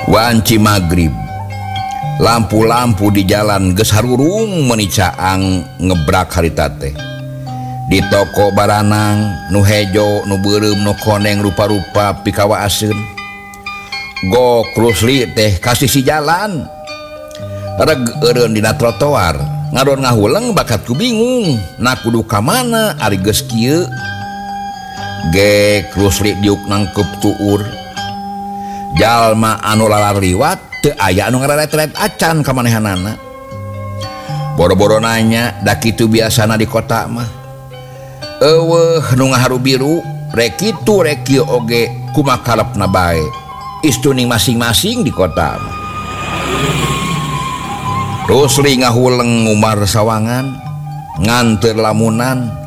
Wanci magrib lampu-lampu di jalan geus harurung menicaang ngebrak harita teh. Di toko baranang nu hejo nu beureum nu koneng rupa-rupa pikawa aseun. Gok Rusli teh kasih si jalan. Reg eureun dina trotoar ngadon ngahuleng bakatku bingung na kudu ka mana ari geus kieu. Gek Rusli diuk nangkep tuur. Jalma anu lalar liwat teu aya anu ngarelet-relet acan ka manehanana. Boro-boro nanya da kitu biasana di kota mah. Eueuh nu ngaharu biru rek kitu rek kieu oge kumakarepna bae. Istuning masing-masing di kota mah. Rusli ngahuleng ngumar sawangan nganteur lamunan